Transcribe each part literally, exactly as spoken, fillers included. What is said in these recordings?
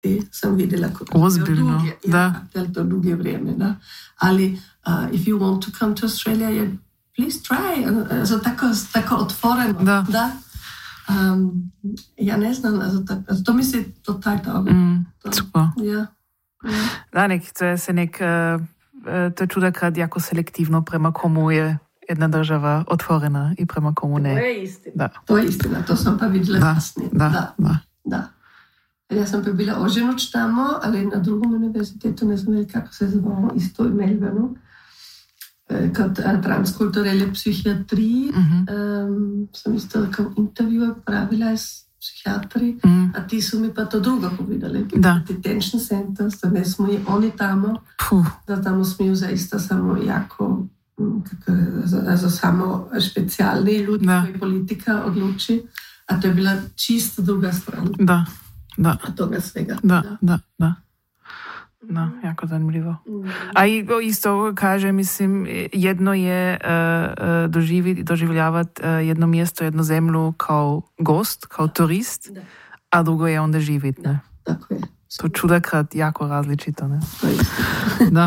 sam vidjela ozbiljno, duge, da. Ja, to duge vrijeme, da. Ali uh, if you want to come to Australia, yeah, please try. Also, tako, tako otvoreno. Da. Da. Um, ja ne znam, also, tak, also, to mi se total dobro. Mm, super. Ja. Ja. Da, nek, to je se nek, uh, to je čudakrát jako selektivno prema komu je jedna država otvorena i prema komu ne. To je istina. Da. To je istina, to sam pa vidjela da, kasnije. Da, da. da. da. Ja sam pa bila oženoč tamo, ali na drugom univerzitetu, ne znam kako se zvalo, isto u Melbourneu, kot transkulturelle psihiatriji. Uh-huh. Um, sam isto kao intervjue pravila s psihijatri, uh-huh. a ti su mi pa to drugo povedali. Da. Detention centers, da ne smo i oni tamo, Puh. da tamo smiju zaista samo jako, kako, also samo specijalni ljudi da. koji politika odluči, a to je bila čisto druga strana. Da. Da. A toga svega. Da, da, da. da. No, jako zanimljivo. A i isto kaže, mislim, jedno je uh, doživi, doživljavati uh, jedno mjesto, jednu zemlju kao gost, kao turist, da. A drugo je onda živjeti. Ne? Da, tako je. To čudakrat jako različito. Ne? To je isto. Da.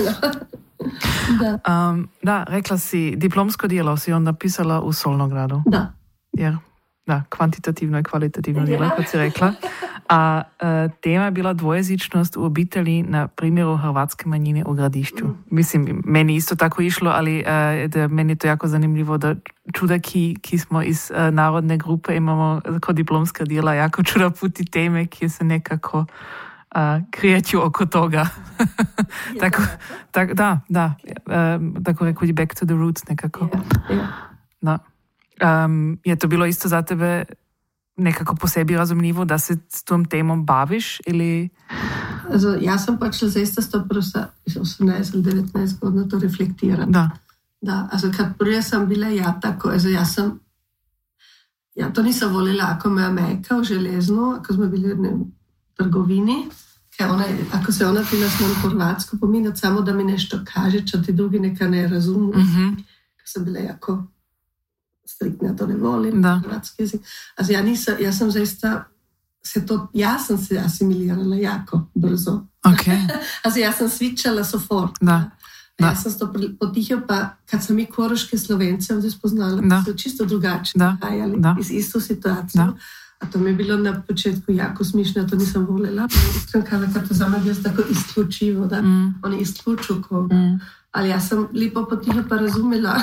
da. Um, da, rekla si, diplomsko djelo si onda pisala u Solnogradu. Da. Jer, da, kvantitativno i kvalitativno djelo, kot si rekla. A uh, tema je bila dvojezičnost u obitelji na primjeru hrvatske manjine u Gradišću. Mislim, meni isto tako išlo, ali uh, da meni je to jako zanimljivo da čuda ki, ki smo iz uh, narodne grupe imamo kod diplomska djela jako čuda puti teme ki se nekako uh, krijeću oko toga. tako, tak, da, da. Uh, tako rekao, back to the roots nekako. Da. Um, je to bilo isto za tebe nekako po sebi razumljivo, da se s tom temom baviš ili... Also, ja sam počela zaista sto prosa osemnaest ili devetnaest godina to reflektirati. Da. Da, also kad prije sam bila ja tako, also ja sam, ja to nisam volila, ako moja majka u železnu, ako smo bili u jednoj trgovini, ona, ako se ona ti nas na Hrvatsku pominati, samo da mi nešto kaže, čo ti drugi neka ne razumu. Mm-hmm. Kad sam bila jako striktna, to ne volim, da. Hrvatski jezik. Also ja nisam, ja sam zaista se to, ja sam se asimilirala jako brzo. Okay. Also ja sam svičala sofort. Da. Da. Ja sam to potihio, pa kad sam i koroške Slovence ovdje spoznala, da. su čisto drugačije da. hajali da. iz istu situaciju. Da. A to mi je bilo na početku jako smišno, ja to nisam voljela. Iskreno kada kad to za me bilo tako isključivo, da mm. oni isključuju koga. Mm. Ali ja sam lipo potihio pa razumela.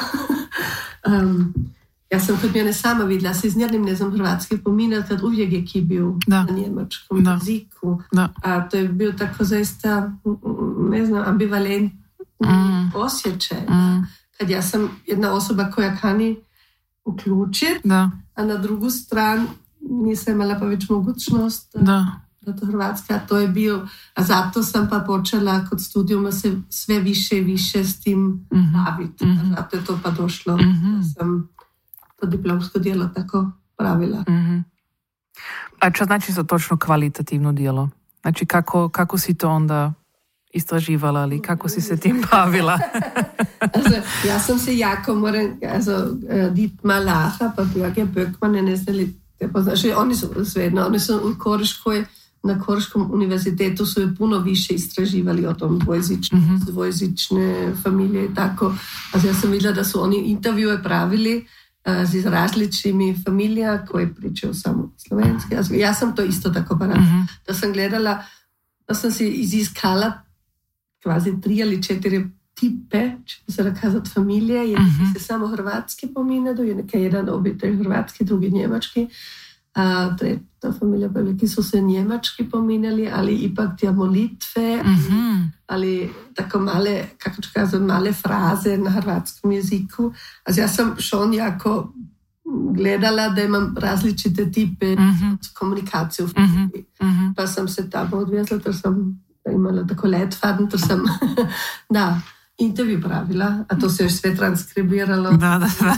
um, Ja sam kod mene sama vidjela, ja se iz njednim ne znam hrvatski pominati, kad uvijek je ki bio da. Na njemačkom da. Jeziku. Da. A to je bio tako zaista, ne znam, ambivalentni mm. osjećaj. Mm. Kad ja sam jedna osoba koja kani uključiti, da. A na drugu stranu nisam imala pa već mogućnost da. Da to hrvatska, a to je bio, a zato sam pa počela kod studijuma se sve više i više s tim mm-hmm. baviti. Mm-hmm. Zato je to pa došlo, mm-hmm. da sam to diplomsko djelo tako pravila. Mm-hmm. A čo znači to točno kvalitativno djelo? Znači kako, kako si to onda istraživala ali kako si se tim bavila? Also, ja sam se jako moram, also Dietmar Lacher, pa Björge Böckmann, ne znam li te poznaš, oni su svejedno, oni su u Koriškoj, na Koriškom univerzitetu su je puno više istraživali o tom dvojezične, mm-hmm. dvojezične familije i tako. Also, ja sam vidjela da su oni intervjue pravili z različnimi familija koje pričaju samo slovenski. Also, ja sam to isto tako parala. Mm-hmm. Da sam gledala, da sam si iziskala kvazi tri ili četiri tipe, če bi se rakazati familije, jedni mm-hmm. se samo hrvatski pominadu, je neka jedan obitelj hrvatski, drugi njemački, a treta familija veliki su se njemački pominjali, ali ipak tja molitve, mm-hmm. ali tako male, kako ću kazati, male fraze na hrvatskom jeziku. Also ja sam šon jako gledala da imam različite tipe mm-hmm. komunikacije u familiji. Mm-hmm. Pa sam se tamo odvezla, ter sam imala tako letfaden, ter sam da, intervju pravila, a to se još sve transkribiralo. Da, da, da.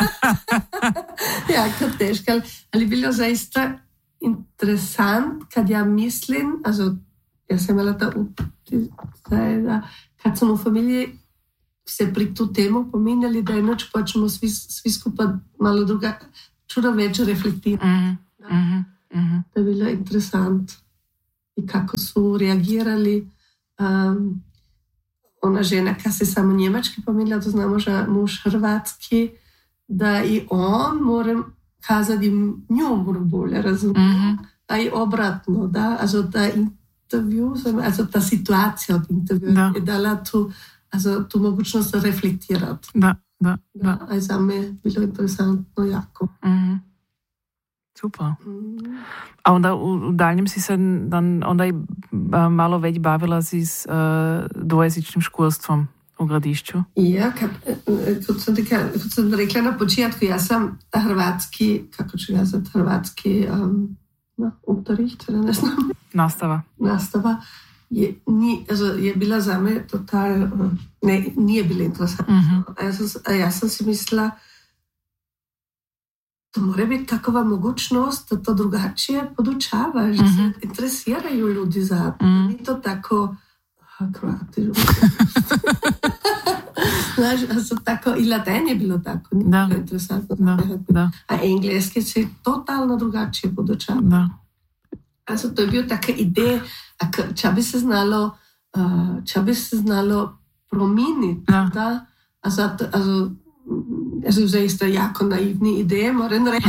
Jako teško, ali bilo zaista interesant kad ja mislim, also ja sam imala ta utjecaj da kad sam u familiji se pri tu temu pominjali da jednoć počnemo svi, svi skupa malo druga, čudo veće reflektirati. Mm-hmm. Mm-hmm. To je bilo interesant. i kako su reagirali. Um, ona žena koja se samo njemački pomenila, to znamo, že muž hrvatski, da i on mora kazati nju mora bolje razumjeti, mm-hmm. a i obratno, da, also ta intervju, also ta situacija od intervjua je dala tu, also tu mogućnost reflektirati. Da, da, da. da. A za me je bilo interesantno jako. Mm-hmm. Super. Mm. A onda u, u daljem si se dan, onda i malo već bavila si s uh, dvojezičnim školstvom u Gradišću. Ja, kad, kad, sam, kad sam rekla na početku, ja sam ta hrvatski, kako ću kazati, hrvatski um, no, unterricht, ne znam. Nastava. Nastava je, ni, also, je bila za me total, ne, nije bila interesantna. Mm-hmm. A, ja sam, a ja sam si mislila, to mora biti takova mogućnost da to drugačije podučavaš, mm-hmm. da se interesiraju ljudi za to. Mm-hmm. Ni to tako, Hrvati, znaš, also tako, i latin je bilo tako, nije da. Bilo interesantno. Da. Da. A engleski se totalno drugačije podučava. Da. Also, to je bio taka ideja, če bi se znalo, če bi se znalo promijeniti, da. Da? Also, also, also zaista jako naivni ideje, moram reći.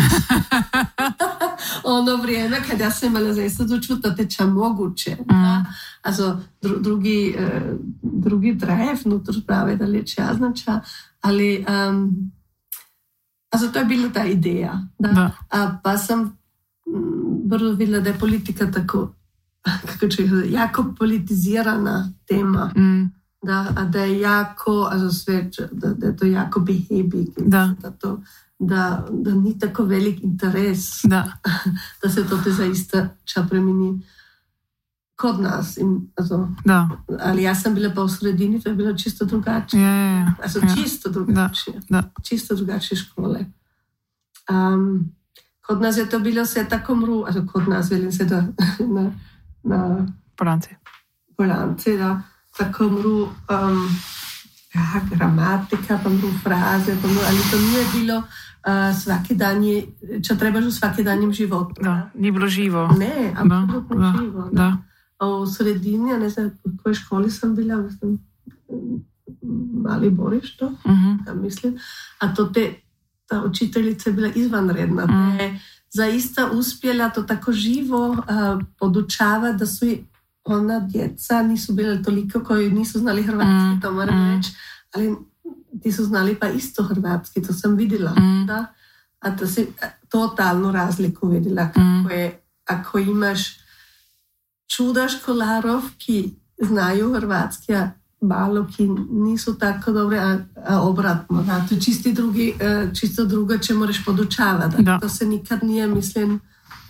Ono vrijeme kad ja sam imala zaista dočut da teče moguće. Mm. Also, dru, drugi, eh, drugi drive nutar sprave, da li će ja znača, ali um, also, to je bila ta ideja. Da? Da. A, pa sam brzo videla da je politika tako, kako ću reći, jako politizirana tema. Mm. Da, a da je jako, also sve, da, da je to jako behebig. Da. Da, to, da, da ni tako velik interes, da, da se to te zaista ča premeni kod nas. In, also, da. Ali ja sam bila pa v sredini, to je bilo čisto drugačije. Ja, ja, ja. Also, ja. čisto drugačije. Da, da. Čisto drugačije škole. Um, kod nas je to bilo vse tako mru, also kod nas velim se da na, na Polanci. Polanci, da. Tako mru um, ja, gramatika, pa mru fraze, pa mru, ali to nije bilo uh, svaki dan, je, če trebaš v vsakidanjem životu. Da, ni bilo živo. Ne, absolutno da, živo. Da. Da. V sredini, ja ne znam, v koji školi sam bila, mislim, Mali Boriš to, uh-huh. ja mislim, a to te, ta učiteljica je bila izvanredna, uh-huh. da je zaista uspjela to tako živo uh, podučava, da su i ona djeca nisu bile toliko koji nisu znali hrvatski, mm, to moram mm. reći, ali ti su znali pa isto hrvatski, to sam vidjela. Mm. Da? A to si totalnu razliku vidjela kako mm. je, ako imaš čuda školarov, ki znaju hrvatski, a malo ki nisu tako dobre, a, a obratno. Da? To je čisti drugi, čisto drugo, če moraš podučavati. Da. To se nikad nije, mislim,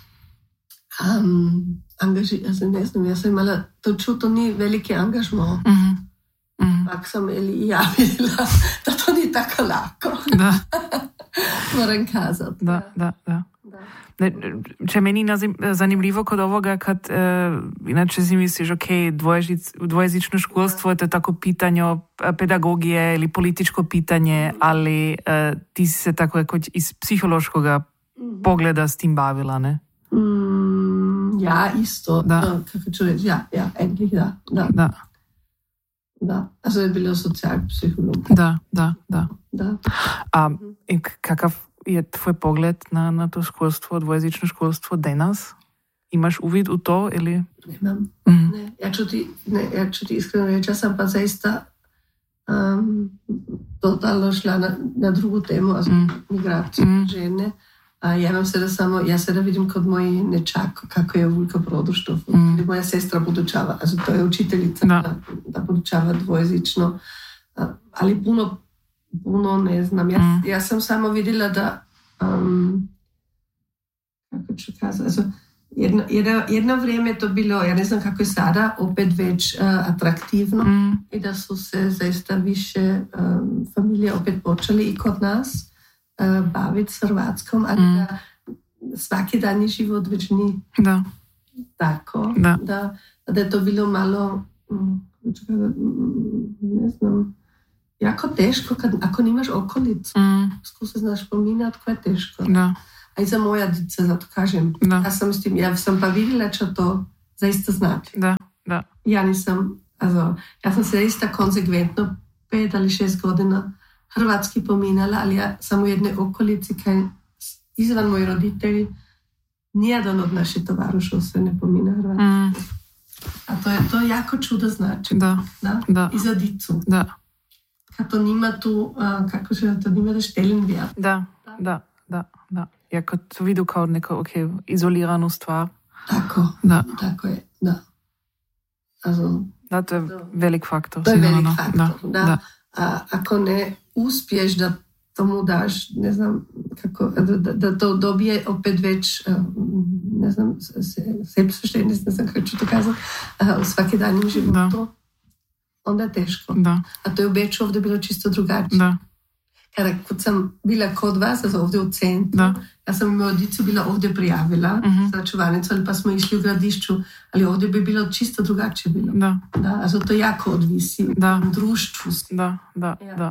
um, angaži, ja se ne znam, ja sam imala to čuto ni veliki angažmo. Mm-hmm. Mm-hmm. Pak sam ili ja vidjela da to ni tako lako. Da. Moram kazati. Da, da, da. da. Ne, če meni nazim, zanimljivo kod ovoga, kad uh, inače si misliš, ok, dvojezic, dvojezično školstvo je to tako pitanje pedagogije ili političko pitanje, ali uh, ti si se tako iz psihološkoga mm-hmm. pogleda s tim bavila, ne? Mm, ja, isto. Da. No, kako ću reći, ja, ja, endlich, da. Da. Da. Da. Also je bilo socijalpsiholog. Da, da, da. Da. A kakav je tvoj pogled na, na to školstvo, dvojezično školstvo danas? Imaš uvid u to ili? Nemam. Mm. Ne, ja ću ti, ne, ja ću ti iskreno reći, ja sam pa zaista um, totalno šla na, na drugu temu, also mm. migraciju mm. žene. A ja vam sada samo, ja sada vidim kod moji nečako kako je Vulka Produštov. Mm. Moja sestra podučava, also to je učiteljica da, da, da podučava dvojezično, ali puno, puno ne znam. Ja, mm. ja sam samo vidjela da, um, kako ću kazati, also, jedno, jedno, jedno vrijeme je to bilo, ja ne znam kako je sada, opet već uh, atraktivno mm. i da su se zaista više um, familije opet počeli i kod nas baviti s hrvatskom, ali mm. da svaki dan je život već ni da. Tako, da. Da, da je to bilo malo, ne znam, jako teško, kad, ako nimaš okolicu, mm. sku se znaš pominjati, ko je teško. Da. A i za moja djeca, zato kažem, da. ja sam s tim, ja sam pa vidjela, če to zaista znači. Da, da. Ja nisam, also, ja sam se zaista konsekventno pet ali šest godina hrvatski pominjala, ali ja sam u jednoj okolici kaj izvan moji roditelji nijedan od naših tovarušov se ne pomina hrvatski. Mm. A to je to jako čudo znači. Da, da. da. I za dicu. Da. Kad to nima tu, uh, kako se to nima da stellenwert. Da, da, da, da. Ja kad to vidu kao neko, ok, izoliranu stvar. Tako, da. Tako je, da. Also, da, to je da. velik faktor. To je velik faktor, da. da. da. A, ako ne uspiješ da tomu daš, ne znam, kako, da, da to dobije opet već, ne znam, selbstverständnis, ne znam kako ću to kazati, u svakidanjem životu, da. Onda je teško. Da. A to je u Beču ovdje bilo čisto drugačije. Da. Kada kad sam bila kod vas, also ovdje u centru, da. Ja sam imao dicu bila ovdje prijavila, uh-huh. za čuvanicu, ali pa smo išli u gradišću, ali ovdje bi bilo čisto drugačije bilo. Da. Da, also to jako odvisi da. u društvu. Da, da, ja. da.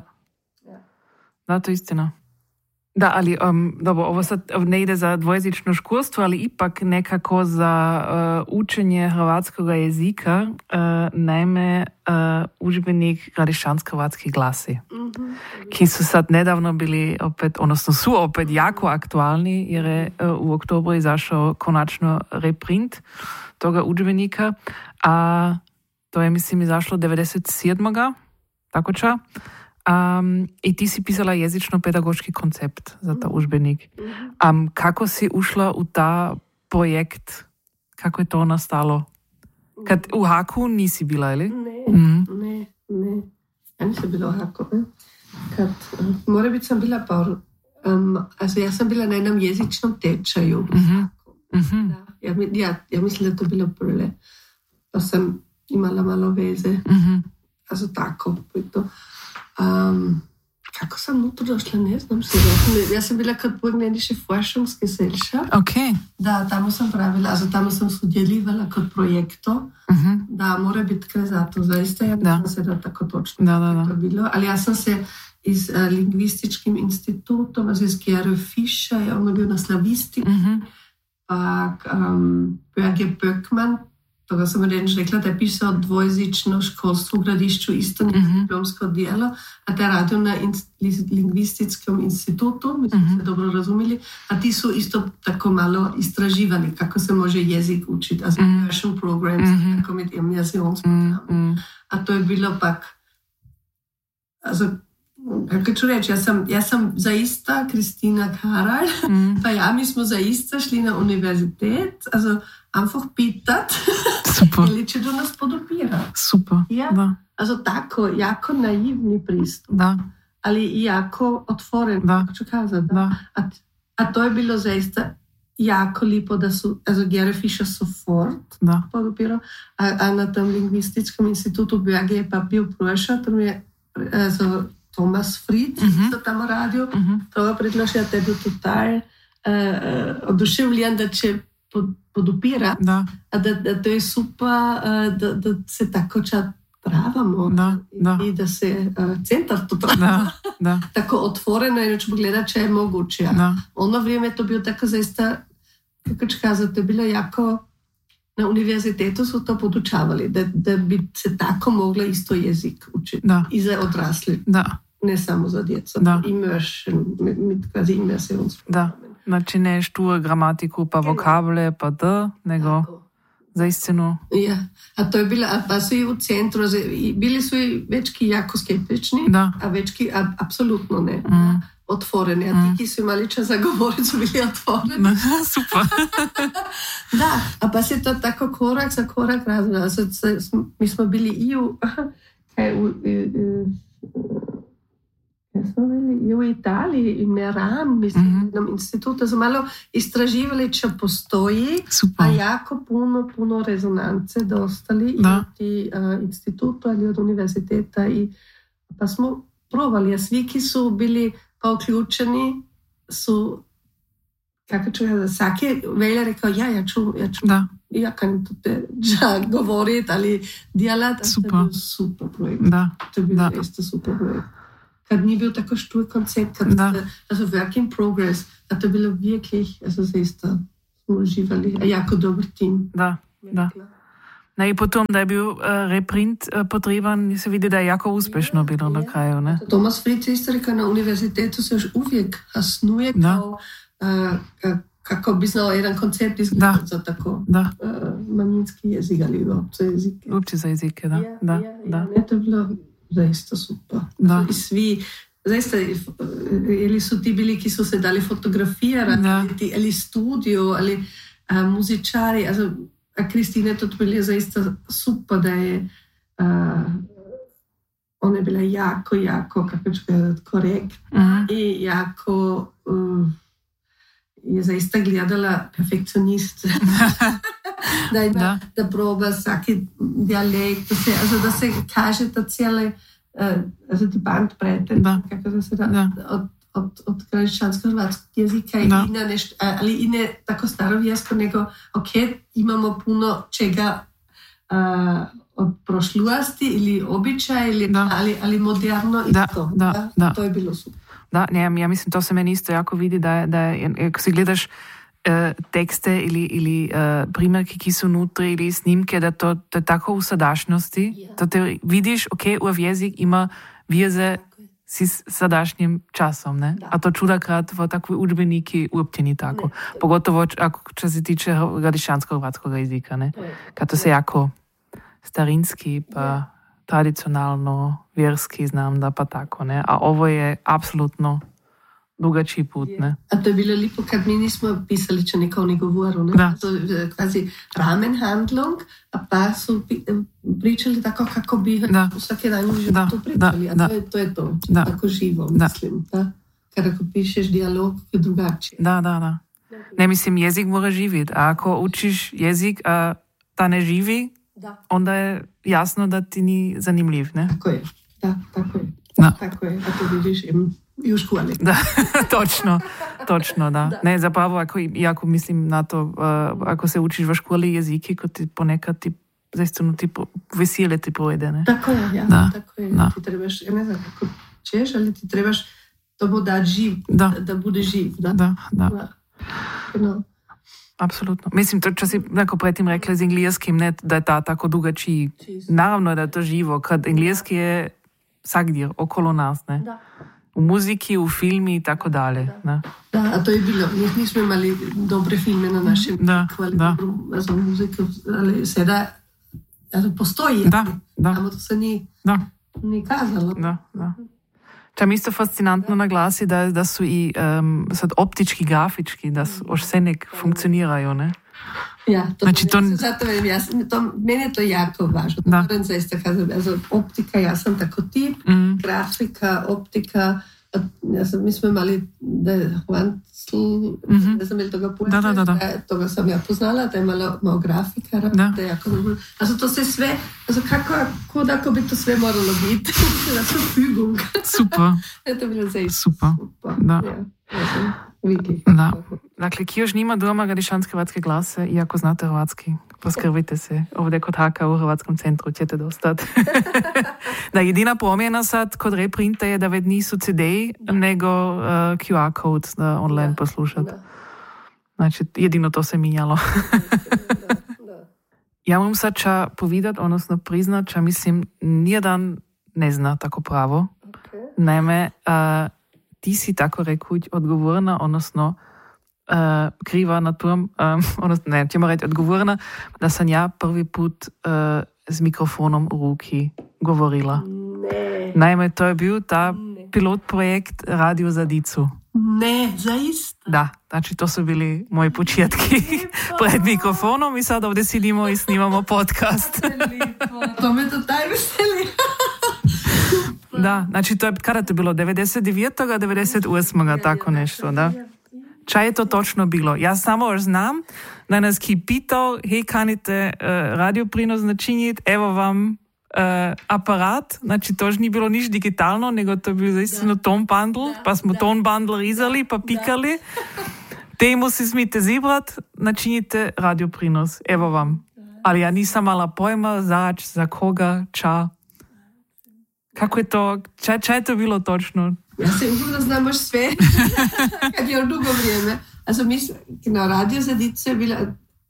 Da, to je istina. Da, ali um, dobro, ovo sad ne ide za dvojezično školstvo, ali ipak nekako za uh, učenje hrvatskog jezika, uh, naime uh, udžbenik Gradišćansko-hrvatski glasi, mm-hmm. ki su sad nedavno bili opet, odnosno su opet jako aktualni, jer je uh, u oktobru izašao konačno reprint toga udžbenika, a to je, mislim, izašlo devedeset sedmoga tako ča. Um, I ti si pisala jezično-pedagoški koncept za ta udžbenik. Um, kako si ušla u ta projekt? Kako je to nastalo? Kad u Haku nisi bila, ili? Ne, mm. ne, ne. Ja nisam bila u Haku. Ne? Kad, um, mora biti sam bila pa... Um, also ja sam bila na jednom jezičnom tečaju. Mm-hmm. Mm-hmm. Da, ja, ja, ja mislim da to bilo prve. Pa sam imala malo veze. Mm-hmm. Also tako. To. Um, kako sam unutra došla, ne znam se. Ja sam, ja sam bila kod Burgenländische Forschungsgesellschaft. Okay. Da, tamo sam pravila, also tamo sam sudjelivala kod projekto. Uh-huh. Da, mora biti kaj za to. Zaista ja ne znam se da tako točno da, da, da. to bilo. Ali ja sam se iz uh, lingvističkim institutom, also iz Gerard Fischer, ja on je bil na slavistiku, uh-huh. pa um, Börge Böckmann, toga sam reč rekla, da je pisao dvojezično školstvo u Gradišću, isto nije mm-hmm. diplomsko djelo, a da je radio na in, lingvističkom institutu, mi smo mm-hmm. se dobro razumili, a ti su isto tako malo istraživali kako se može jezik učiti, also mm-hmm. immersion programs, mm-hmm. tako med immersionsprogrami. Mm-hmm. A to je bilo pak, also, kako ću reći, ja sam, ja sam zaista Kristina Karalj, mm. pa ja, mi smo zaista šli na univerzitet, also einfach pitat, ili će do nas podupira. Super, ja? Da. Also tako, jako naivni pristup, da. Ali i jako otvoren, da. kako ću kazati. Da? Da. A, a to je bilo zaista jako lipo da su, also Gerard Fischer sofort podupirao, a, a na tom lingvističkom institutu Börge je pa bio prošao, to mi je, also, Thomas Fried, mm-hmm. što tamo radio, mm-hmm. toga predložio, da je bil total uh, oduševljen, da će podupira, da. A da, da to je super, uh, da, da se tako ča pravamo da, da. I da se uh, centar to trava. Da, da. Tako otvoreno, jer ćemo gledati če je moguće. Da. Ono vrijeme to bilo tako zaista, kako ću kazati, to je bilo jako, na univerzitetu su to podučavali, da, da bi se tako mogla isto jezik učiti. Da. I za odrasli. Da. Ne samo za djecu. Da. Immersion, mit, mit quasi immersionsprogrammen. Da. Znači ne šturu gramatiku pa vokabule pa d, nego za istinu. Ja, a to je bila, pa su i u centru, bili su i večki jako skeptični, da. A večki a, apsolutno ne. Mm. Otvoreni, a mm. ti ki su imali čas za govoriti su bili otvoreni. Super. Da, a pa se to tako korak za korak razvila. Mi smo bili i u, kaj, u, u, u Ja smo bili i u Italiji, i Meran, mislim, mm-hmm. na institutu, smo malo istraživali če postoji, Super. A jako puno, puno rezonance dostali i od ti uh, institutu ali od univerziteta i pa smo probali, a svi ki su bili pa uključeni su, kako ću ja, svaki velja rekao, ja, ja ću, ja ću, da. Ja kan to te ja, govoriti, ali dijelat, a to je bio super projekt. Da. To je bio isto super projekt. Kad nije bio tako štur koncept, kad da. Also work in progress, a to je bilo wirklich, also zaista smo uživali, a jako dobar tim. Da, da. No i potom, da je bil uh, reprint uh, potreben, se vidi, da je jako uspešno bilo na kraju. Ne? Tomas Fritz, historika na univerzitetu, se još uvijek hasnuje kao uh, kako bi znao jedan koncept izgledati za tako da. Uh, manjinski jezik ali uopće jezike. Uopće za jezike, da. Ja, da, ja, da. Ja, ne, to je bilo zaista super. Da. I svi, zaista, ili su ti bili, ki su se dali fotografirati, ali studio, ali uh, muzičari, also, a Kristine, to je zaista super, da je uh, ona je bila jako, jako, kako ću gledati, korektna uh-huh. i jako uh, je zaista gledala perfekcionist. da ima, da. da proba svaki dijalekt, da se, also, da se kaže ta cijele, uh, also ti bandbreite, kako da se da, da. od, od, od kršćansko-hrvatskog jezika i ne nešto, ali i ne tako starovjersko, nego ok, imamo puno čega uh, od prošlosti ili običaja, ili, ali, ali moderno i da, to. Da, da? Da. To je bilo super. Da, ne, ja mislim, to se meni isto jako vidi, da je, da je ako si gledaš uh, tekste ili, ili uh, primjerke, ki su nutri, ili snimke, da to, to je tako u sadašnjosti, yeah. da te vidiš, ok, uv jezik ima veze si s sadašnjim časom, ne? Da. A to čudakrat v takvi udžbeniki uopće ni tako. Ne. Pogotovo, ako čo se tiče radišansko-hrvatskog jezika, ne? Kad to se jako starinski, pa ne. Tradicionalno, vjerski znam da pa tako, ne? A ovo je apsolutno drugačiji put, ne? A to je bilo lipo, kad mi nismo pisali, če neko ne govoru, ne? Da. To je kvazi ramenhandlung, a pa su pričali tako kako bi u svaki dan u životu pričali, a to je to, je to. Da. Tako živo, mislim, da? Kad ako pišeš dijalog, je drugačije. Da, da, da. Ne, mislim, jezik mora živjeti, a ako učiš jezik, a ta ne živi, da. Onda je jasno da ti ni zanimljiv, ne? Tako je, da, tako je. Da. Tako je, a to vidiš im i u školi. Da, točno, točno, da. da. Ne, zapravo, ako, jako mislim na to, uh, ako se učiš v školi jeziki, ko ti ponekad ti zaistinu ti veselje ti pojede, ne? Tako je, ja, da. tako je. Da. Ti trebaš, ja ne znam kako ćeš, ali ti trebaš to bo dati živ, da, da, da bude živ, da? Da, da. da. No. Apsolutno. Mislim, to, čo si neko predtým rekla s anglijeskim, ne, da je ta tako dugačiji. Naravno je da je to živo, kad anglijeski je svakdje okolo nas, ne? Da. U muziki, u filmi i tako dalje. Da. Da, a to je bilo. Mi nismo imali dobre filme na našem kvalitetnom muziku, ali sada also postoji. Da, da. Samo to se ni, da. ni kazalo. Da, da. Če mi isto fascinantno naglasi, da, da su i um, sad optički, grafički, da su još sve nek funkcioniraju, ne? Ja, to, znači, to... zato ja, to, meni je to jako važno. Da. Moram zaista kazati, also, optika, ja sam tako tip, mm. grafika, optika, ja sam, mi smo imali da je Hvancl, mm-hmm. ne znam ili toga pojela, da, da, da. toga sam ja poznala, da je malo, malo grafika, da. Da je jako dobro. Also, to se sve, also, kako, kod ako bi to sve moralo biti, da su Fügung. Super. Je to bilo zaista super. super. Da. Ja, also, wirklich. Da. Dakle, ki još nima doma radišanske-hrvatske glase, iako znate hrvatski, poskrbite se. Ovdje kod Haka u Hrvatskom centru ćete dostati. Da, jedina promjena sad kod reprinta je da već nisu ce de-i, nego uh, Q R code da online da. Poslušati. Znači, jedino to se minjalo. Ja moram sad ča povedati, odnosno priznat, ča mislim, nijedan ne zna tako pravo. Okay. Naime, uh, ti si tako rekuć odgovorna, odnosno uh, kriva na tom, um, odnosno, ne, ćemo reći odgovorna, da sam ja prvi put uh, s mikrofonom u ruki govorila. Ne. Naime, to je bil ta ne. Pilot projekt Radio za dicu. Ne, zaista? Da, znači to su bili moji početki pred mikrofonom i sad ovdje sidimo i snimamo podcast. To me to taj veseli. Da, znači to je, kada to bilo, devedeset devetega, devedeset osmega, tako nešto, da. Čaj je to točno bilo? Ja samo još znam, da nas ki pitao, hej, kanite uh, radio prinos načiniti, evo vam uh, aparat, znači to još nije bilo niš digitalno, nego to je bilo zaistino tone bundle, pa smo tone bundle rizali, pa pikali. Temu si smite zibrat, načinite radio prinos, evo vam. Ali ja nisam mala pojma, zač, za koga, ča. Kako je to, čaj, čaj je to bilo točno? Ja se uglavnom znam još sve, kad je dugo vrijeme. Also, mi, na Radio za dicu je bila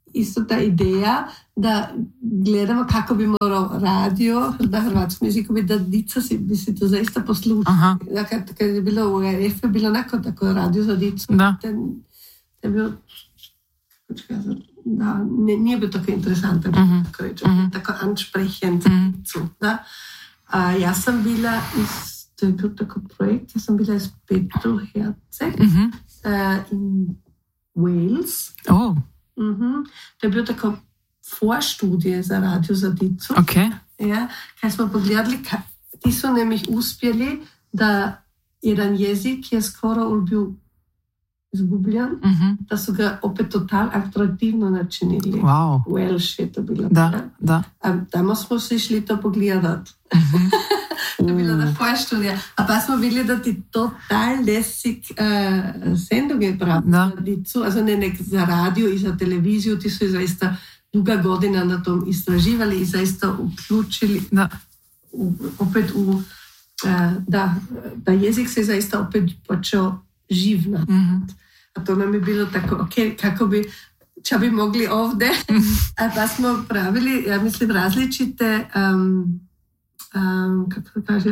isto ta ideja, da gledamo kako bi morao radio na hrvatskom jeziku, da dica si, bi si to zaista poslušali. Da, kad, kad je bilo u R F, je bilo onako tako radio za dicu. Da. Ten, je bilo, kako ću kazati, da, ne, nije bilo tako interesantan, uh-huh. tako reći, uh-huh. tako ansprechend. Uh-huh. Da. A ja sam bila iz, to je bio tako projekt, ja sam bila iz Petroherce uh-huh. uh, in Wales. Oh. Uh-huh. To je bio tako forstudije za radio za dicu. Okay. Ja, kaj smo pogledali, kaj, ti su nemih uspjeli da jedan jezik je skoro bil izgubljen, uh-huh. da su ga opet total atraktivno načinili. Wow. Welsh je to bilo. Da, ja. da. A tamo smo se išli to pogledati. Uh-huh. To je bila na forstudija. A pa smo vidjeli da ti total lesik uh, sendunge pravi za dicu, also ne nek za radio i za televiziju, ti su i zaista duga godina na tom istraživali i zaista uključili da. U, opet u, uh, da, da jezik se zaista opet počeo živna. Mm-hmm. A to nam je bilo tako, ok, kako bi, če bi mogli ovdje, a pa smo pravili, ja mislim, različite, um, um, kako se kaže,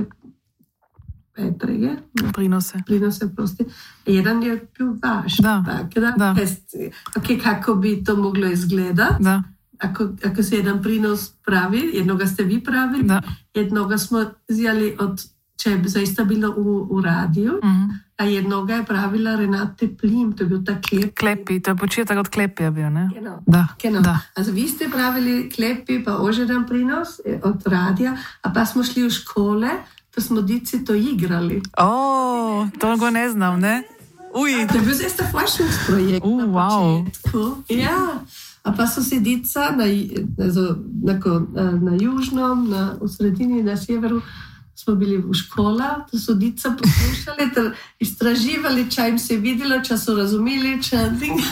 pretrage. Prinose. Prinose, prosti. Jedan je bio vaš. Da, tak, da. da. Ok, kako bi to moglo izgledati. Da. Ako, ako se jedan prinos pravi, jednoga ste vi pravili, da. Jednoga smo vzeli od, če je zaista bilo u, u radiju, mm-hmm. a jednoga je pravila Renate Plim, to je bil ta klep. Klepi, to je početak od Klepija bio, ne? Genau. Da, genau. da. Also vi ste pravili Klepi pa ožedan prinos od radija, a pa smo šli u škole, pa smo dici to igrali. O, to go ne znam, ne? Uj. To je bil zaista forschungsprojekt uh, na wow. početku. Ja. A pa su se dica na, also, nako, na južnom, na, u sredini, na sjeveru, smo bili u škola, to su dica poslušali, ter istraživali, ča im se vidjelo, ča su razumili, ča...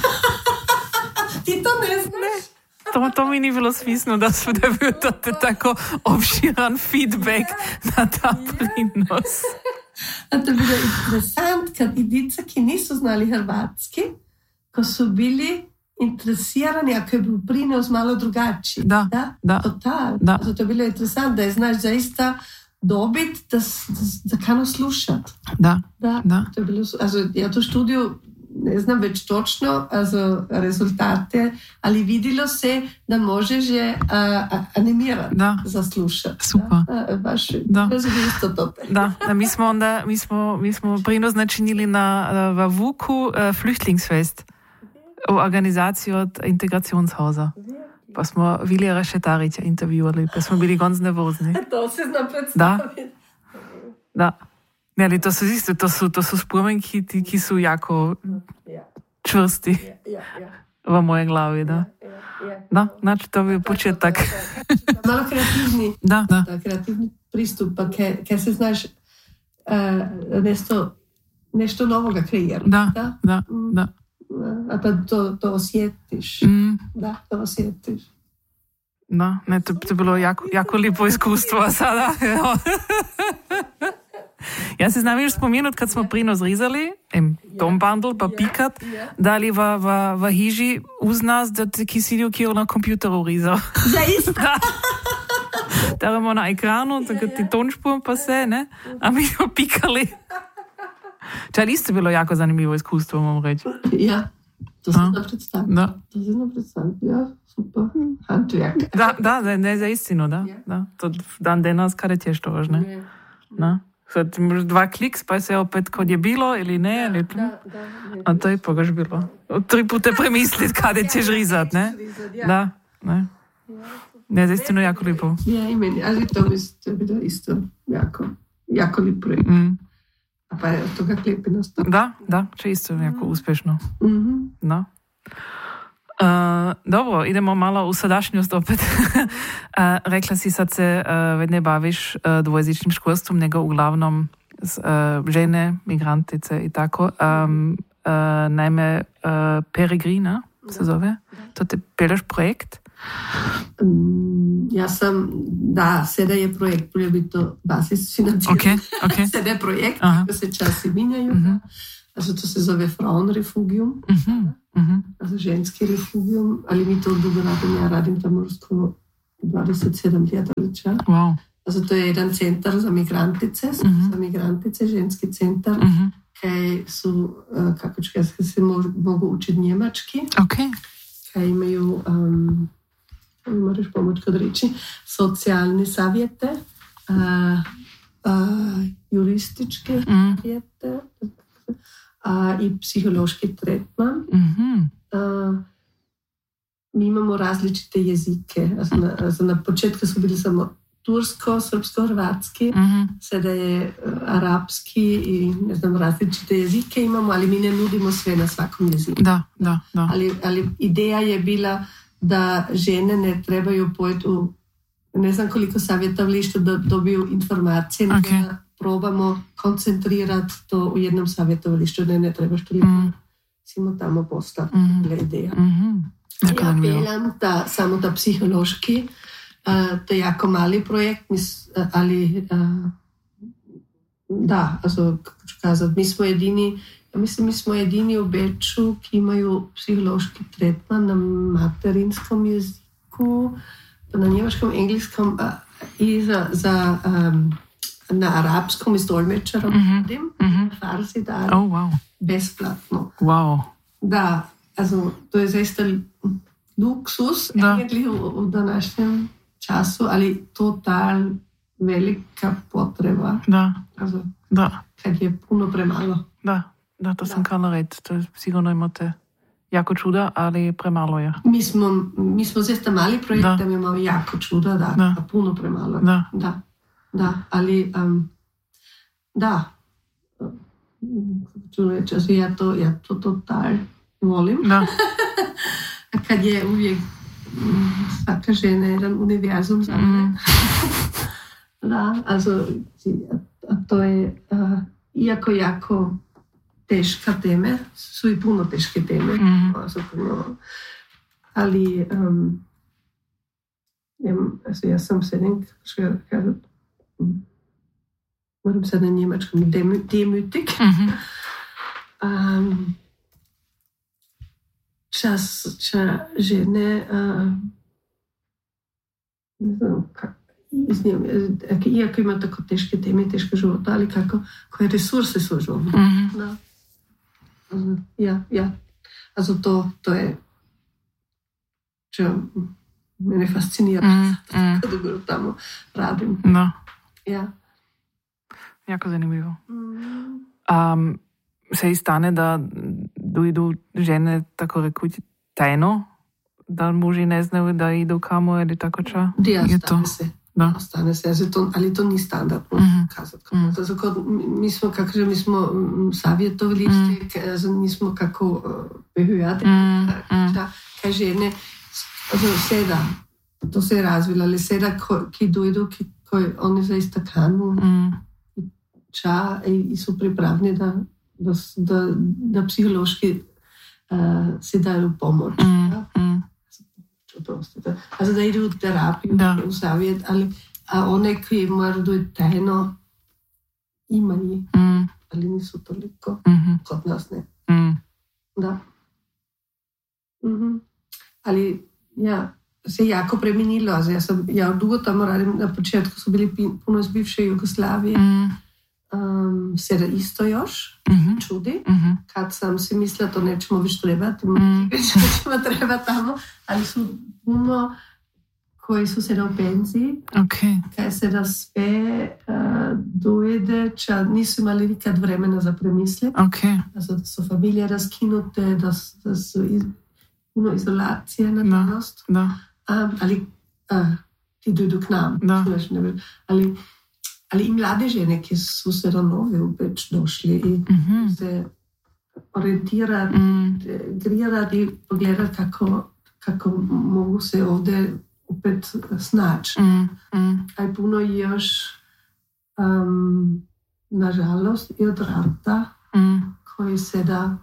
Ti to ne znaš? To, to mi ni bilo smisno, da su da bil to tako obširan feedback na ta prinos. A to je bilo interesant, kad i dica, ki nisu znali hrvatski, ko su bili interesirani, ako je bil prinos malo drugačiji. Da, da. da. Total. Da. Zato je bilo interesant, da je znaš zaista dobiti, da, da, da kano slušati. Da, da. da. To je bilo, also, ja tu študiju ne znam već točno also, rezultate, ali vidilo se da možeš je uh, animirati za slušati. Super. Da, baš, da. To je isto to. Da, da, mi smo onda, mi smo, mi smo prinos načinili na v Vuku uh, Flüchtlingsfest u organizaciju od Integrationshausa. Pa smo Vilija Rašetarića intervjuali, pa smo bili gonz nervozni. To se zna predstaviti. Da. Da. Ne, ali to su isto, to su, to su spomenki, ki su jako čvrsti v moje glavi, da. Da, znači to bi početak. Malo kreativni. Da, da. Da, kreativni pristup, pa kaj se znaš uh, nešto, nešto novoga kreirati. Da, da, da. da. A pa to, to osjetiš. Mm. Da, to osjetiš. Da, ne, to, to je bilo jako, jako lijepo iskustvo sada. Ja se znam još spomenut kad smo prinos rizali, im Dombandl pa pikat, da li v, v, v hiži uz nas, da ti kisilju kjer na kompjuteru rizal. Zaista? Da. Da imamo na ekranu, tako ti tonšpum pa se, ne? A mi jo pikali. Čaj, isto bilo jako zanimljivo iskustvo, moram reći. Ja, to se zna predstaviti. Da. To se zna predstaviti, ja, super. Handwerk. Da, da, ne za istinu, da. da. To dan danas kada ćeš to važne. Ne. Da. Sad imaš dva kliks, pa se opet kod je bilo ili ne, ali da, da, ne. A to je pa gaš bilo. Tri pute premislit kada ćeš rizat, ne? Da, ne. Ne, za istinu jako lijepo. Ja, i meni, ali to mi to je bilo isto jako, jako lijep projekt. Mm. A pa je od toga klijepi nastao. Da, da, če isto jako uspješno. Mm-hmm. Da. Uh, dobro, idemo malo u sadašnjost opet. uh, rekla si sad se uh, već ne baviš uh, dvojezičnim školstvom, nego uglavnom z, uh, žene, migrantice i tako. Um, uh, naime, uh, Peregrina se zove. To te peleš projekt? Um, ja sam, da, sada je projekt, prije bi to basis financiran. Okay, okay. Sada je projekt, Aha. kako se časi minjaju. Mm-hmm. Also to se zove Frauenrefugium, Mhm. Mhm. also ženski refugium, ali mi to dugo radim, ja radim tamo skoro dvadeset sedam let ali ča. Wow. Also to je jedan centar za migrantice, Mhm. za migrantice, ženski centar, Mhm. kaj su, uh, kako ću kazati, se mo- mogu učiti njemački, OK. kaj imaju, um, moraš pomoć kod reči, socijalne savjete, uh, uh, jurističke Mm. savjete, a i psihološki tretman. Mhm. Uh, mi imamo različite jezike. Also na, also na početku su bili samo tursko, srpsko, hrvatski, Mhm. sada je uh, arapski i ne znam, različite jezike imamo, ali mi ne nudimo sve na svakom jeziku. Da, da, da. Ali, ali ideja je bila da žene ne trebaju pojeti u ne znam koliko savjetovališta da dobiju informacije, nego Ok. da probamo koncentrirati to u jednom savjetovalištu, da ne trebaš toliko Mm. simo tamo postati. Mhm. To je ideja. Mhm. Jako Ja zanimljivo. peljam ta, samo ta psihološki, uh, to je jako mali projekt, mis, uh, ali uh, da, also, kako ću kazati, mi smo jedini, ja mislim, mi smo jedini u Beču, ki imaju psihološki tretman na materinskom jeziku, na njemačkom, engleskom uh, i za, za um, na arapskom i s dolmečarom Mhm. radim, Mhm. farsi da, Oh, wow. besplatno. Wow. Da, also to je zaista luksus Da. egentlig u, u današnjem času, ali total velika potreba. Da, Also, da, kad je puno premalo. da. Da, to sam Da. kala reći. To je sigurno imate jako čuda, ali premalo je. Mi smo, mi smo zaista mali projekt, Da. da mi imamo jako čuda, da, Da. a puno premalo. Da. Da, da, ali um, da, um, kako ću reći, also ja to, ja to total volim. Da, A kad je uvijek mm, svaka žena jedan univerzum za mene. Mm. Da, also, a to je, uh, iako jako teška teme, su i puno teške teme, Mhm. also, puno, ali um, em, also, ja sam se nek, moram sad na njemačkom, dem- demütig. Mhm. Um, čas, ča žene, uh, ne znam kako, iz nje, iako ima tako teške teme i teške života, ali kako, koje resurse su života. Mhm. Da. Also, ja, ja. Also to, to je, čo mene fascinira, Mm, mm. kad dugo tamo radim. Da, Ja. jako zanimljivo. Mm. Um, se i stane da dojdu žene, tako rekući, tajno? Da muži ne znaju da idu kamo ili tako ča? Ja, Je to? stane se. Da. Stane se, also to, ali to ni standard, Mhm. moram kazati. Mhm. Also, kod, mi smo, kako že, mi smo mm, savjetovalište, also nismo kako uh, behöde, Mm, mm. da, kaj žene, also seda, to se je razvilo, ali seda, ko, ki dojdu, ki, koji oni zaista kanu, Mm. ča i, i su pripravni da, da, s- da, da psihološki uh, si daju pomoć. Mm, Da? mm. Oprostite. Also da idu u terapiju, Da. u savjet, ali a one koji moraju tajno imaju, Mm, ali nisu toliko, mhm, kod nas ne. mm. Da. Mhm. Ali ja, se jako premenilo. Also, ja, sam, ja dugo tamo radim, na početku su bili pi- puno iz bivše Jugoslavije. Mm, Um, sada isto još, mhm, čudi. mhm. Kad sam si mislila to nećemo više trebati, Mm. nećemo treba tamo, ali su puno koji su sada u penziji, Ok. kaj se da sve uh, dojde, ča nisu imali nikad vremena za premisliti, Ok. also, da su familije raskinute, da, s- da su iz, puno izolacije na Da. danost, Da. um, ali uh, ti dojdu k nam, Da. znaš, ne vem, ali, ali i mlade žene, ki su sada nove u Beč došli i Mhm. se orientirati, Mm, integrirati i pogledati kako, kako mogu se ovdje opet snaći. mm, mm. A je puno još, um, nažalost, i od rata Mm. koji se da,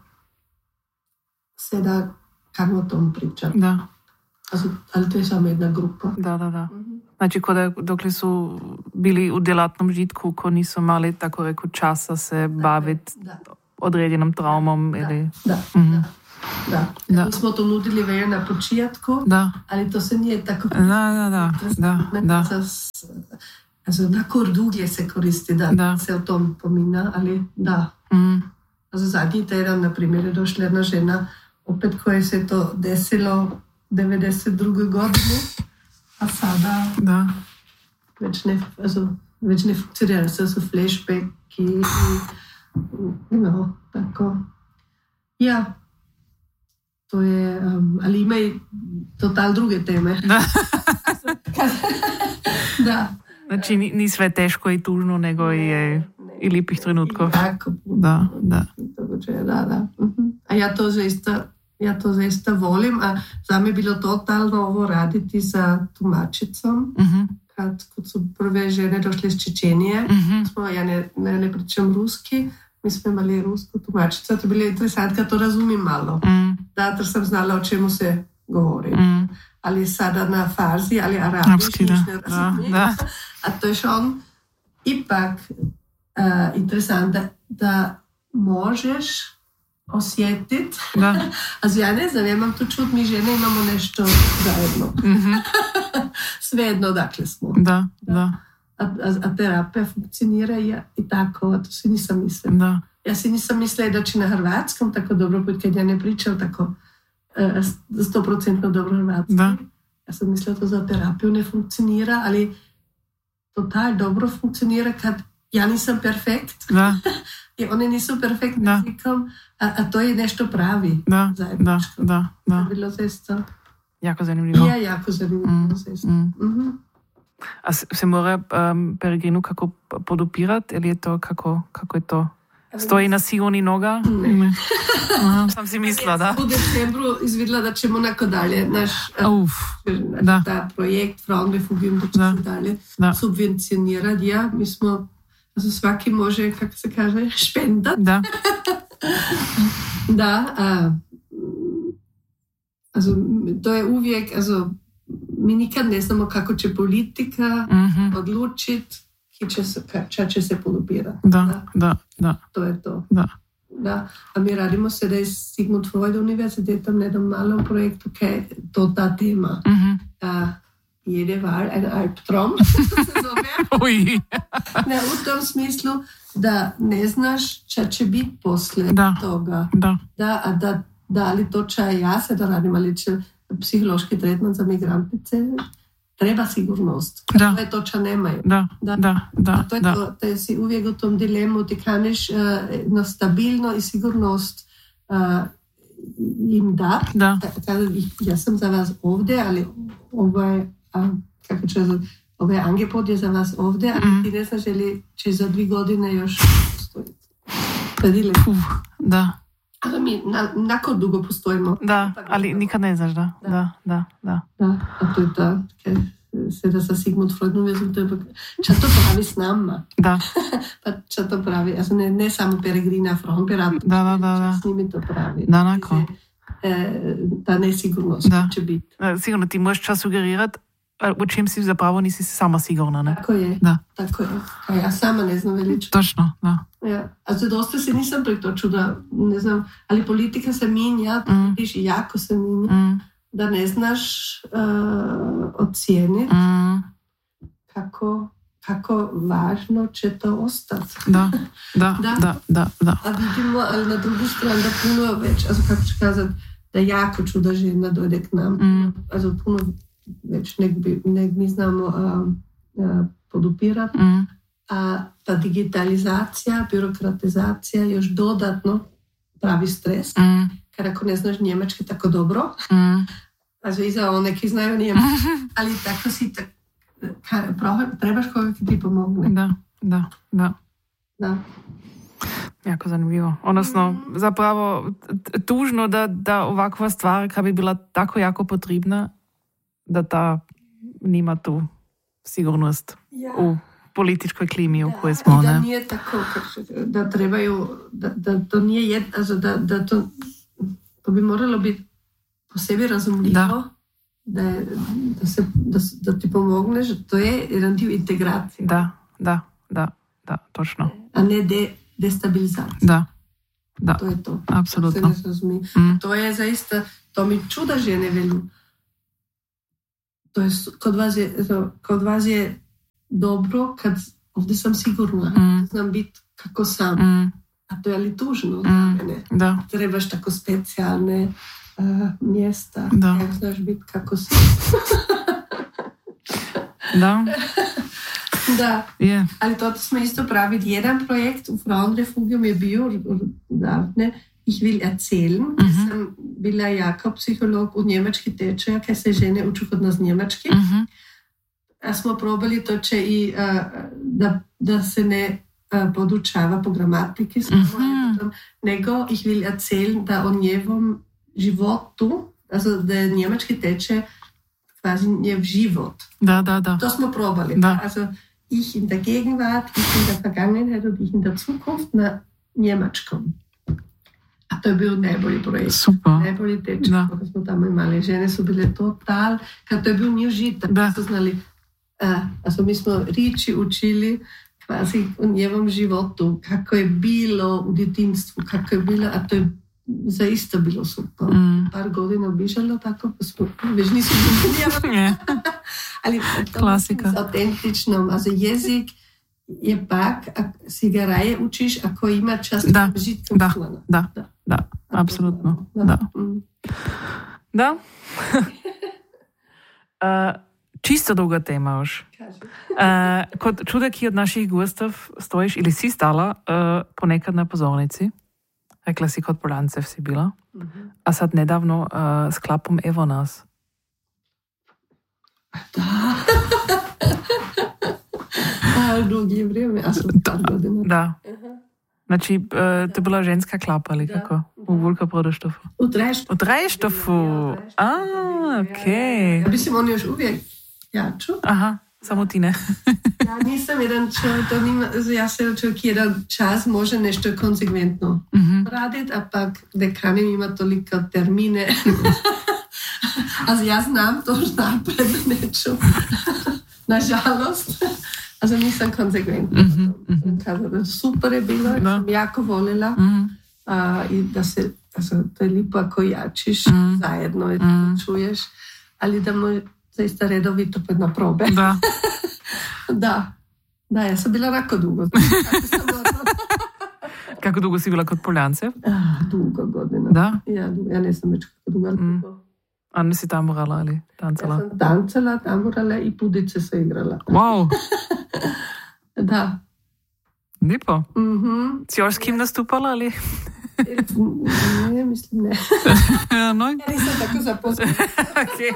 se da kako o tom pričati. Da, Also, ali to je samo jedna grupa. da, da, da. Znači, ko da, dokle su bili u djelatnom žitku, ko nisu mali, tako reku, časa se baviti Da. određenom traumom da, ili... Da, mm-hmm. da. Da. Mi smo to nudili već na početku, da. Ali to se nije tako... Da, da, da. da, da. Also, na Korduglje se koristi, da, da se o tom pomina, ali da. Mm. Also, zadnji teden, na primjer, je došla jedna žena, opet koje se to desilo devedeset druge godine, a sada da. Već ne, also, već ne funkcionira, sve su flashbacki i no, tako. Ja, to je, um, ali ima i total druge teme. Da. Da. Znači, ni sve teško i tužno, nego ne, je i lipih trenutkov. Jako. Da, da. Da, da. Uh-huh. A ja to zaista, ja to zaista volim, a za me je bilo totalno ovo raditi sa tumačicom. Uh-huh. Kad, kad su prve žene došle iz Čečenije, uh-huh. smo, ja ne, ne, ne pričam ruski, mi smo imali rusku tumačicu, to je bilo interesantno, kad to razumim malo. Uh-huh. Da, jer sam znala o čemu se govori. Uh-huh. Ali sada na farzi, ali arabiski, da. ne razumim. Da. A to je on ipak uh, interesantno da, da možeš osjetiti. Da. Also ja ne znam, ja imam tu čut, mi žene imamo nešto zajedno. Mm-hmm. Svejedno dakle smo. Da, da. A, a, a terapija funkcionira i, i tako, a to si nisam mislila. Da. Ja si nisam mislila da će na hrvatskom tako dobro biti, kad ja ne pričam tako sto procentno dobro hrvatski. Da. Ja sam mislila to za terapiju ne funkcionira, ali total dobro funkcionira kad ja nisam perfekt. Da. I one nisu perfektni jezikom, a, a to je nešto pravi. Da, da, da, da. Bilo zesto. Jako zanimljivo. Ja, jako zanimljivo mm, zesto. Mm. Mm-hmm. A se mora um, Peregrinu kako podupirati, ili je to, kako, kako je to? Stoji na sigurni noga? Ne. Aha, sam si mislila, da. U decembru izvidela da ćemo onako dalje naš, Uf, naš ta projekt Frauenbefugung da će da. se dalje da. subvencionirati. Ja, mi smo, also svaki može, kako se kaže, špendat. Da. Da, a, also, to je uvijek, also, mi nikad ne znamo kako će politika mm-hmm. odlučiti Če se, če, če se podupira. Da, da, da, da. To je to. Da. Da. A mi radimo sedaj s Sigmund Freud univerzitetom na jednom malom projektu, ki je to ta tema. Mm-hmm. Uh, jede val, en Albtraum, se zove. Ne, v tom smislu, da ne znaš, če će biti posle da. toga. Da. Da, a da, da ali to če ja se da radim, ali če psihološki tretman za migrantice, treba sigurnost. Da. To je to, če nemajo. Da, da, da. da to je da. to, da si uvijek u tom dilemu, ti kaneš uh, na stabilno i sigurnost uh, im da. Da. Ja sam za vas ovdje, ali ovaj, uh, kako ću reći, ovaj angepod je za vas ovdje, ali mm. ti ne znaš, ili će za dvije godine još postojiti. Puh, da. Ali mi na, nakon dugo postojimo. Da, ali nikad ne znaš, da. Da, da, da. Da, a to je ta, kaj se da sa Sigmund Freudom vezam, če to pravi s nama. Da. Pa če to pravi, also ne, ne samo Peregrina Frauenberat, da, da, da, da. S njimi to pravi. Da, nako. E, ta nesigurnost da. će biti. Sigurno ti možeš čas sugerirati, u čem si zapravo nisi sama sigurna, ne? Tako je, da. Tako je. A ja sama ne znam velično. Točno, da. Ja. Also dosta se nisam pretočil, da ne znam, ali politika se minja, mm. vidiš, jako se minja, mm. da ne znaš uh, ocijeniti mm. kako, kako važno će to ostati. Da, da, da, da, da, da. A vidimo, ali na drugu stranu, da puno već, also kako ću kazati, da jako čuda žena dojde k nam. Mm. Also puno već nek, bi, nek mi znamo uh, uh, podupirati. Mm. A ta digitalizacija, birokratizacija još dodatno pravi stres. Mm. Kad ako ne znaš njemački tako dobro, mm. also i za one ki znaju njemački, ali tako si tak, trebaš koga ki ti pomogne. Da, da, da. Da. Jako zanimljivo. Odnosno, zapravo tužno da, da ovakva stvar, kad bi bila tako jako potrebna, da ta nima tu sigurnost ja. U političkoj klimi u kojoj smo. Da, ne? Da nije tako, da trebaju, da, da to nije jed, also da, da to, to bi moralo biti po sebi razumljivo, da, da, je, da, se, da, da ti pomogneš, to je jedan dio integracije. Da, da, da, da, točno. A ne de, destabilizacija. Da, Da. To je to. Apsolutno. Mm. To je zaista, to mi čuda žene velu. To je, kod vas je, to, kod vas je dobro, kad ovdje sam sigurna, mm. znam biti kako sam. Mm. A to je ali tužno mm. za mene. Da. Trebaš tako specijalne uh, mjesta. Da. Jak znaš biti kako si. Da. Da. Yeah. Ali to smo isto pravili. Jedan projekt u Frauenrefugium je bio davne. Ich will erzählen. Mm-hmm. Sam bila jako psiholog u njemački tečaja, kaj se žene uču kod nas njemački. Mm-hmm. A smo probali to će i uh, da, da se ne uh, podučava po gramatiki, mm-hmm. nego ich will erzählen da o njevom životu, also da je njemački tečaj quasi njev život. Da, da, da. To smo probali. Da. Also ich in der Gegenwart, ich in der Vergangenheit und ich in der Zukunft na njemačkom. A to je bio najbolji projekt. Super. Najbolji tečaj, kako smo tamo imali. Žene su bile total, kad to je bio njih žitak. Da. Su znali, uh, also mi smo riči učili quasi o njevom životu, kako je bilo u djetinstvu, kako je bilo, a to je zaista bilo super. Mm. Par godina obišalo tako, pa smo, već nisu bilo. Ali to klasika. S autentičnom, also jezik je pak, a si ga raje učiš, ako ima čas da, žitkom da, člana. Da, da, da, apsolutno. Da. Da. Mm. Da. uh, čisto druga tema još. Uh, kod čudaki od naših gostov stojiš ili si stala uh, ponekad na pozornici. Rekla si kod Polancev si bila. Mm-hmm. A sad nedavno uh, s klapom Evo nas. Da. A dugi vrijeme, a su par godina. Da. Znači, uh, to je bila ženska klapa, ali kako? Da. U Vulka Prodoštofu. U Drejštofu. U Drejštofu. A, okej. Ja, mislim, oni još uvijek jaču. Aha, samo ti ne. Ja nisam jedan čovjek, to nima, ja sam čovjek jedan čas može nešto konsekventno mm-hmm. raditi, a pak dekanim ima toliko termine. Also ja znam to napred neću. Nažalost. Also nisam konsekventna. Mm-hmm. Mm-hmm. Super je bilo, ja sam jako volila. Mm-hmm. A, i da se, also, to je lipo ako jačiš mm-hmm. zajedno i mm-hmm. čuješ, ali da mu zaista redovito pred na probe. Da. Da. Da, ja sam bila rako dugo. Kako dugo si bila kod Poljancev? Ah, dugo godina. Da? Ja, dugo. Ja ne znam već kako dugo, ali mm. dugo. A ne si tamburala ali tancala? Ja sam tancala, tamburala i pudice se igrala. Wow. Da. Lipo. Mm-hmm. Si još s kim nastupala ali? Ne, mislim ne. No. Ja nisam tako zaposlena. Okay.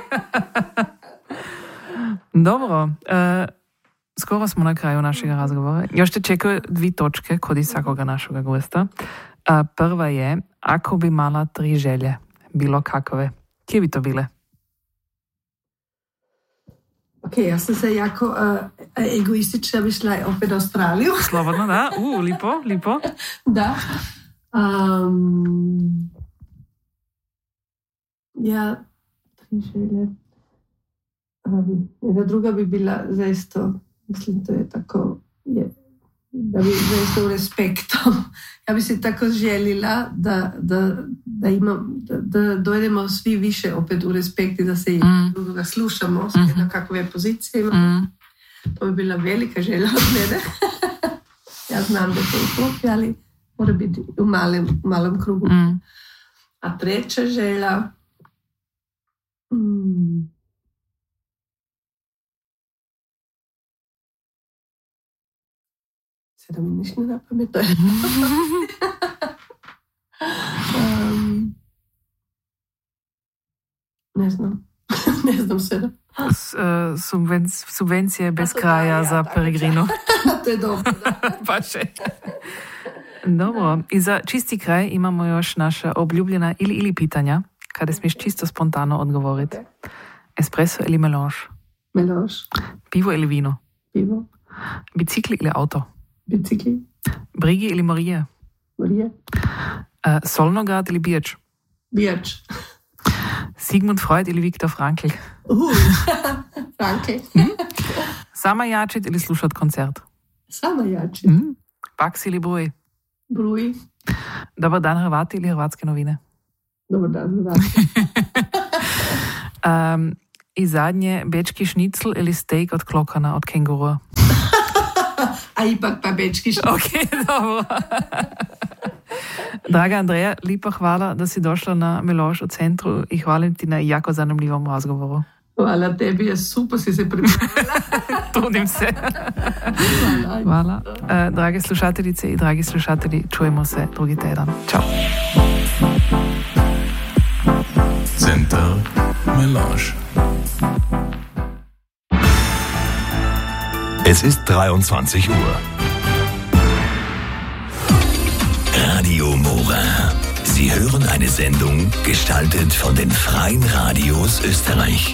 Dobro. Uh, skoro smo na kraju našega razgovora. Još te čekaju dvi točke kod vsakoga našega gosta. Uh, prva je, ako bi mala tri želje, bilo kakove, kje bi to bile? Ok, ja sam se jako uh, egoistična bi šla opet u Australiju. Slobodno, da. U, lipo, lipo. Da. Um, ja, tri želje. Um, jedna druga bi bila zaista, mislim, to je tako, je, da bi zaista u respektom. Ja bi se tako želila da, da, da, imam, da, da dojdemo svi više opet u respekt i da se mm. drugoga slušamo, mm-hmm. na kakve pozicije imamo. Mm. To bi bila velika želja od mene. Ja znam da to utopija, ali mora biti u malem, malem krugu. Mm. A treća želja... Hmm. Sada mi ništa ne napamet. um, ne znam. ne znam sada. S, uh, subvenc- subvencije bez kraja za Peregrino. To je dobro. Baš je. Dobro. I za čisti kraj imamo još naša obljubljena ili ili pitanja, kada smiješ čisto spontano odgovoriti. Okay. Espresso ili melange? Melange. Pivo ili vino? Pivo. Bicikli ili auto? Bicikli. Brigi ili Marije? Marije. Uh, Solnograd ili Birč? Birč. Sigmund Freud ili Viktor Frankl? Uh, Frankl. Mm? Sama jačit ili slušat koncert? Sama jačit. Mm? Paks ili Bruj? Bruj. Dobar dan, Hrvati ili hrvatske novine? Dobar dan, Hrvatski. um, I zadnje, bečki šnicl ili steak od klokana, od kengurua? A ipak pa bečki šnicl. Ok, dobro. Draga Andreja, lipa hvala, da si došla na Meloš u centru i hvalim ti na jako zanimljivom razgovoru. Hvala tebi, je super si se pripravila. Trudim se. Hvala. Hvala. Uh, drage slušateljice i dragi slušatelji, čujemo se drugi teden. Ćao. Center Melange. Es ist dreiundzwanzig Uhr. Radio Mora. Sie hören eine Sendung, gestaltet von den Freien Radios Österreich.